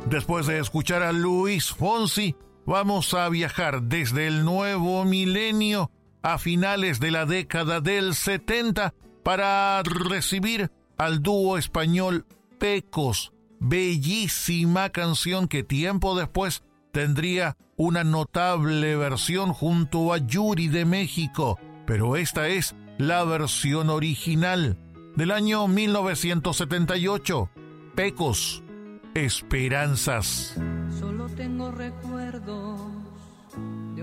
Después de escuchar a Luis Fonsi, vamos a viajar desde el nuevo milenio a finales de la década del 70 para recibir al dúo español Pecos. Bellísima canción que tiempo después tendría una notable versión junto a Yuri de México, pero esta es la versión original del año 1978. Pecos, Esperanzas. Solo tengo recuerdos